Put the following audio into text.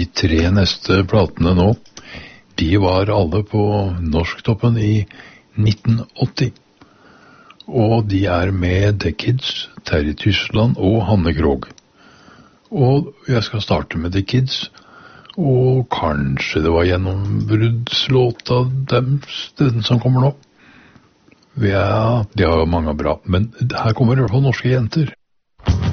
de 3 neste platene nå, de var alle på Norsktoppen i 1980. Og de er med The Kids, Terje Tysland og Hanne Krogh. Og jeg skal starte med The Kids, og kanskje det var gjennombruddslåta deres, den som kommer nå. Ja, de har jo mange bra, men her kommer i hvert fall norske jenter.